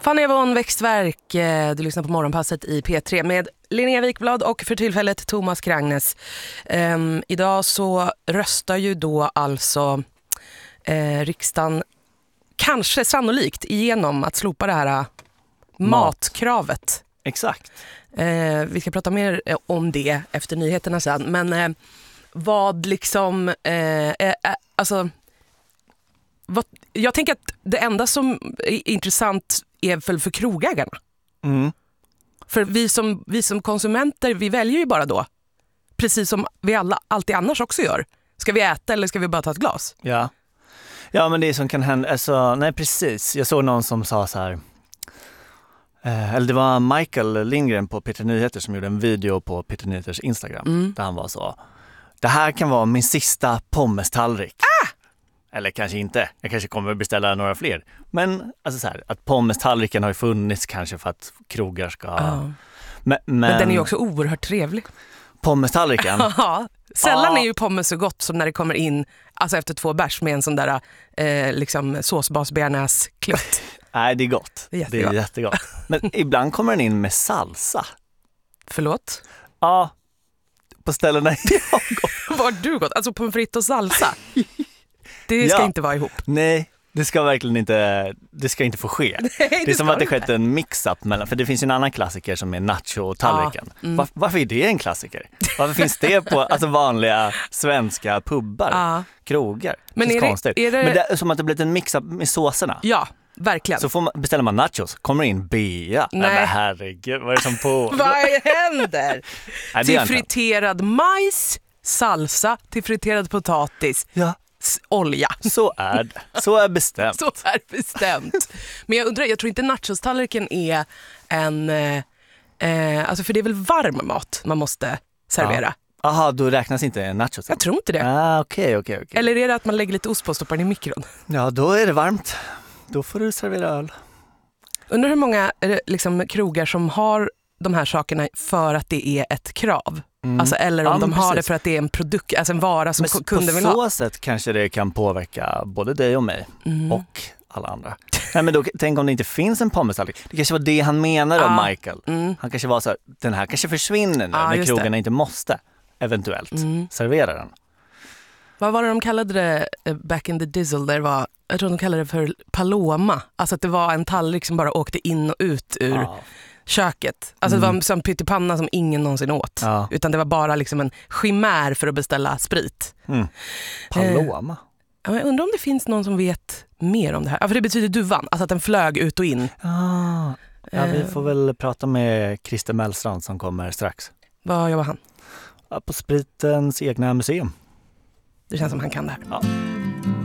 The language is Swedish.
Fanny Avon, Växtverk. Du lyssnar på Morgonpasset i P3 med Linnea Wikblad och för tillfället Thomas Krangnes. Idag så röstar ju då alltså riksdagen kanske sannolikt igenom att slopa det här matkravet. Exakt. Vi ska prata mer om det efter nyheterna sen. Men vad liksom... alltså... Jag tänker att det enda som är intressant är väl för krogägarna. Mm. För vi som konsumenter, vi väljer ju bara då. Precis som vi alla alltid annars också gör. Ska vi äta eller ska vi bara ta ett glas? Ja, men det som kan hända, alltså, nej precis. Jag såg någon som sa så här, eller det var Michael Lindgren på Peter Nyheter som gjorde en video på Peter Nyheters Instagram. Där han var så, det här kan vara min sista pommes-tallrik. Eller kanske inte. Jag kanske kommer att beställa några fler. Men alltså så här, att pommes-tallriken har ju funnits kanske för att krogar ska... Men den är ju också oerhört trevlig. Pommes-tallriken? Ja. Sällan är ju pommes så gott som när det kommer in alltså efter 2 bärs med en sån där liksom såsbasbearnäsklutt. Nej, det är gott. Det är jättegott. Men ibland kommer den in med salsa. Förlåt? Ja, på ställena jag har gått. Var du gått? Alltså pommes frites och salsa? Det ska inte vara ihop. Nej, det ska verkligen inte, det ska inte få ske. Nej, det är som att det skett en mix-up mellan, för det finns ju en annan klassiker som är nacho-tallriken. Varför är det en klassiker? Varför finns det på alltså vanliga svenska pubbar, krogar? Men det är konstigt. Men det är som att det blivit en mix-up med såserna. Ja, verkligen. Så beställer man till kommer in bea. Nej, men herregud, vad är det som på? Vad händer? Till friterad majs, salsa, till friterad potatis. Ja. Olja. Så är det. Så är bestämt. Så är bestämt. Men jag tror inte nachostallriken är en... alltså för det är väl varm mat man måste servera. Aha, då räknas inte nachos? Jag tror inte det. Okej. Eller är det att man lägger lite ost på och stoppar den i mikron? Ja, då är det varmt. Då får du servera öl. Undrar hur många liksom, krogar som har de här sakerna för att det är ett krav. Alltså, eller om de har det för att det är en produkt, alltså en vara som kunden vill ha. På så sätt kanske det kan påverka både dig och mig och alla andra. Nej, men då, tänk om det inte finns en pommes-tallrik. Det kanske var det han menar om Michael. Han kanske var så här, den här kanske försvinner nu när krogarna inte måste eventuellt servera den. Vad var det de kallade det back in the dizzle? Jag tror de kallade det för paloma. Alltså att det var en tallrik som bara åkte in och ut ur köket. Alltså det var som pyttipanna som ingen någonsin åt. Utan det var bara liksom en chimär för att beställa sprit. Paloma? Jag undrar om det finns någon som vet mer om det här. Ja, för det betyder duvan. Alltså att den flög ut och in. Ja, vi får väl prata med Christer Mellstrand som kommer strax. Vad jobbar han? På Spritens egna museum. Det känns som han kan det här. Ja.